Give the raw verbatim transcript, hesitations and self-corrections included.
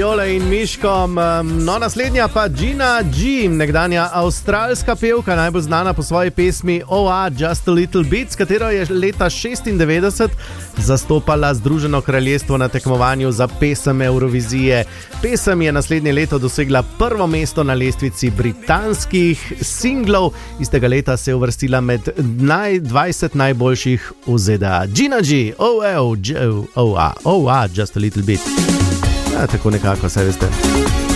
Jole in Miškom. No, naslednja pa Gina G, nekdanja avstralska pevka, najbolj znana po svoji pesmi Oh Ah, Just a Little Bit, s katero je leta šestindevetdeset zastopala Združeno kraljestvo na tekmovanju za pesem Eurovizije. Pesem je naslednje leto dosegla prvo mesto na lestvici britanskih singlov. Istega leta se je uvrstila med dvajset najboljših v Z D A. Gina G, oh, oh, oh, oh, ah, oh, ah, Just a Little Bit. Ja, tako nekako, saj veste.